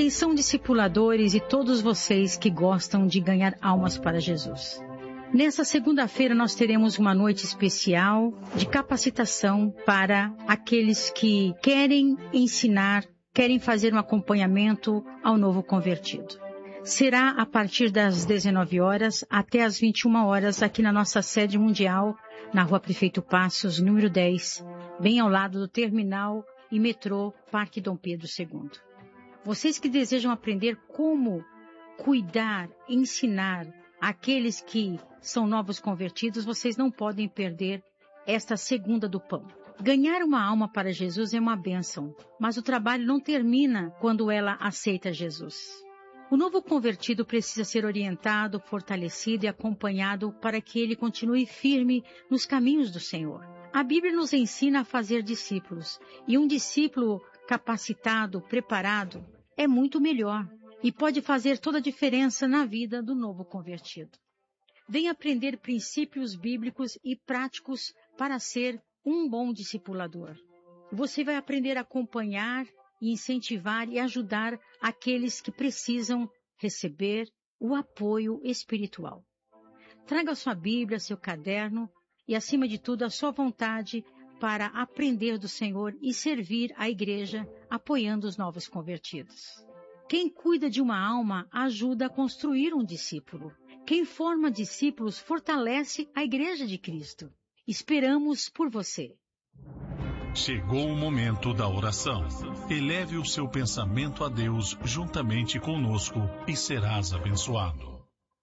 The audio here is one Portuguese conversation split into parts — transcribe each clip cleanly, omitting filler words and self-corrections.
Atenção, discipuladores e todos vocês que gostam de ganhar almas para Jesus. Nessa segunda-feira nós teremos uma noite especial de capacitação para aqueles que querem ensinar, querem fazer um acompanhamento ao novo convertido. Será a partir das 19 horas até as 21 horas aqui na nossa sede mundial, na Rua Prefeito Passos, número 10, bem ao lado do terminal e metrô Parque Dom Pedro II. Vocês que desejam aprender como cuidar, ensinar aqueles que são novos convertidos, vocês não podem perder esta segunda do pão. Ganhar uma alma para Jesus é uma bênção, mas o trabalho não termina quando ela aceita Jesus. O novo convertido precisa ser orientado, fortalecido e acompanhado para que ele continue firme nos caminhos do Senhor. A Bíblia nos ensina a fazer discípulos, e um discípulo capacitado, preparado, é muito melhor e pode fazer toda a diferença na vida do novo convertido. Venha aprender princípios bíblicos e práticos para ser um bom discipulador. Você vai aprender a acompanhar e incentivar e ajudar aqueles que precisam receber o apoio espiritual. Traga sua Bíblia, seu caderno e, acima de tudo, a sua vontade para aprender do Senhor e servir a igreja apoiando os novos convertidos. Quem cuida de uma alma ajuda a construir um discípulo. Quem forma discípulos fortalece a igreja de Cristo. Esperamos por você. Chegou o momento da oração. Eleve o seu pensamento a Deus juntamente conosco e serás abençoado.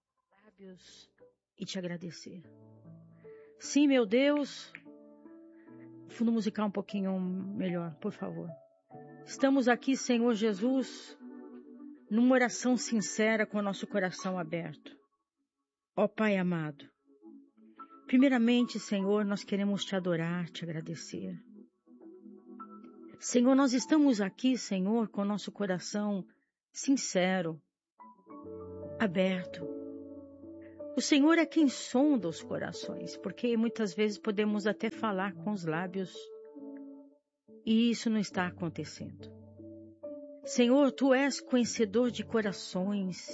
E te agradecer. Sim, meu Deus. Fundo musical um pouquinho melhor, por favor. Estamos aqui, Senhor Jesus, numa oração sincera com o nosso coração aberto. Ó Pai amado, primeiramente, Senhor, nós queremos te adorar, te agradecer. Senhor, nós estamos aqui, Senhor, com o nosso coração sincero, aberto. O Senhor é quem sonda os corações, porque muitas vezes podemos até falar com os lábios e isso não está acontecendo. Senhor, Tu és conhecedor de corações,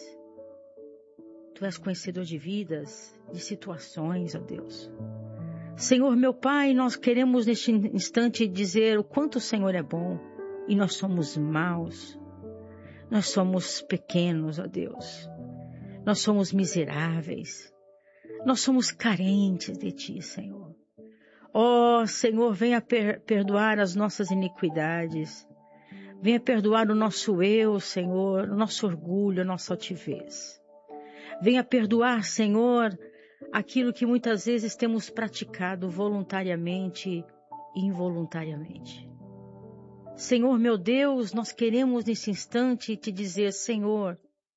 Tu és conhecedor de vidas, de situações, ó Deus. Senhor, meu Pai, nós queremos neste instante dizer o quanto o Senhor é bom e nós somos maus, nós somos pequenos, ó Deus. Nós somos miseráveis. Nós somos carentes de Ti, Senhor. Ó, Senhor, venha perdoar as nossas iniquidades. Venha perdoar o nosso eu, Senhor, o nosso orgulho, a nossa altivez. Venha perdoar, Senhor, aquilo que muitas vezes temos praticado voluntariamente e involuntariamente. Senhor, meu Deus, nós queremos nesse instante Te dizer, Senhor,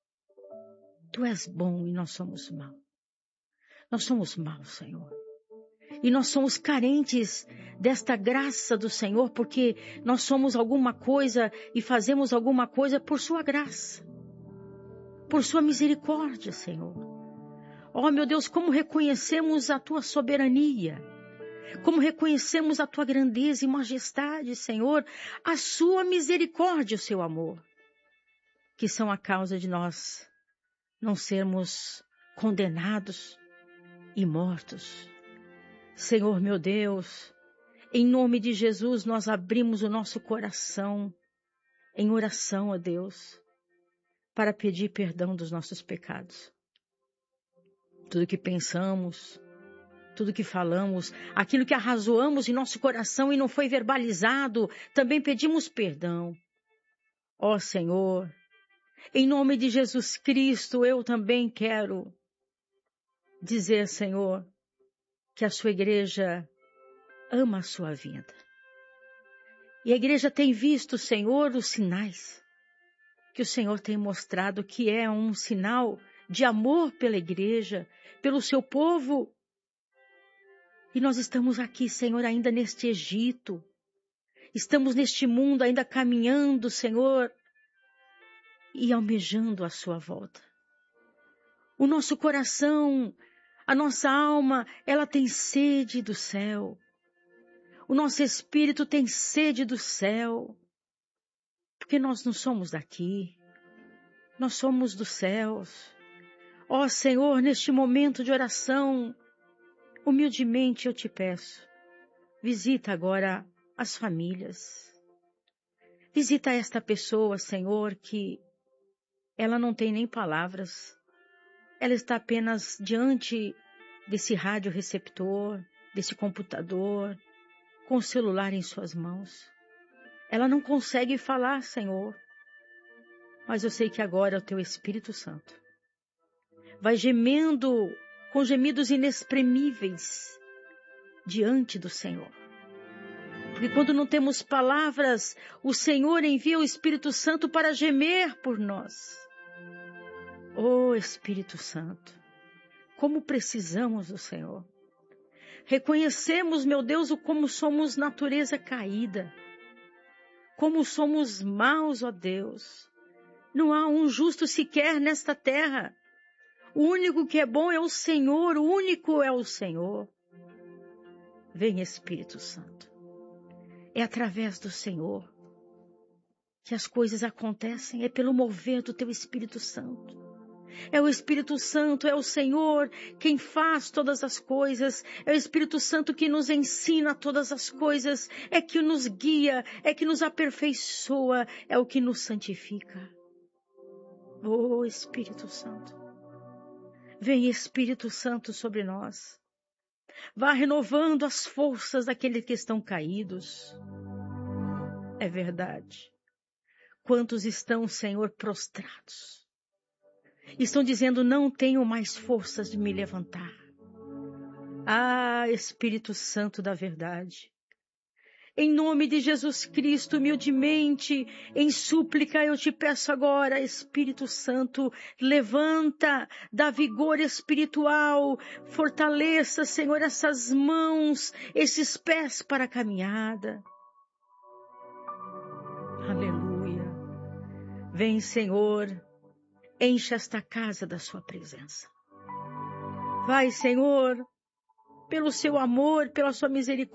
Tu és bom e nós somos maus. Nós somos maus, Senhor. E nós somos carentes desta graça do Senhor, porque nós somos alguma coisa e fazemos alguma coisa por Sua graça. Por Sua misericórdia, Senhor. Oh, meu Deus, como reconhecemos a Tua soberania. Como reconhecemos a Tua grandeza e majestade, Senhor. A Sua misericórdia e o Seu amor. Que são a causa de nós não sermos condenados e mortos. Senhor, meu Deus, em nome de Jesus, nós abrimos o nosso coração em oração a Deus para pedir perdão dos nossos pecados. Tudo que pensamos, tudo que falamos, aquilo que arrazoamos em nosso coração e não foi verbalizado, também pedimos perdão. Ó Senhor, em nome de Jesus Cristo, eu também quero dizer, Senhor, que a Sua igreja ama a Sua vinda. E a igreja tem visto, Senhor, os sinais que o Senhor tem mostrado que é um sinal de amor pela igreja, pelo Seu povo. E nós estamos aqui, Senhor, ainda neste Egito. Estamos neste mundo ainda caminhando, Senhor, e almejando a Sua volta. O nosso coração, a nossa alma, ela tem sede do céu. O nosso espírito tem sede do céu. Porque nós não somos daqui. Nós somos dos céus. Ó Senhor, neste momento de oração, humildemente eu te peço, visita agora as famílias. Visita esta pessoa, Senhor, que ela não tem nem palavras. Ela está apenas diante desse rádio receptor, desse computador, com o celular em suas mãos. Ela não consegue falar, Senhor. Mas eu sei que agora o teu Espírito Santo vai gemendo com gemidos inexprimíveis diante do Senhor. Porque quando não temos palavras, o Senhor envia o Espírito Santo para gemer por nós. Oh Espírito Santo, como precisamos do Senhor. Reconhecemos, meu Deus, como somos natureza caída. Como somos maus, ó Deus. Não há um justo sequer nesta terra. O único que é bom é o Senhor, o único é o Senhor. Vem Espírito Santo. É através do Senhor que as coisas acontecem, é pelo mover do teu Espírito Santo. É o Espírito Santo, é o Senhor quem faz todas as coisas, é o Espírito Santo que nos ensina todas as coisas, é que nos guia, é que nos aperfeiçoa, é o que nos santifica. Oh Espírito Santo, vem Espírito Santo sobre nós. Vá renovando as forças daqueles que estão caídos. É verdade. Quantos estão, Senhor, prostrados? Estão dizendo, não tenho mais forças de me levantar. Ah, Espírito Santo da verdade. Em nome de Jesus Cristo, humildemente, em súplica, eu te peço agora, Espírito Santo, levanta, dá vigor espiritual, fortaleça, Senhor, essas mãos, esses pés para a caminhada. Aleluia. Vem, Senhor, enche esta casa da sua presença. Vai, Senhor, pelo seu amor, pela sua misericórdia.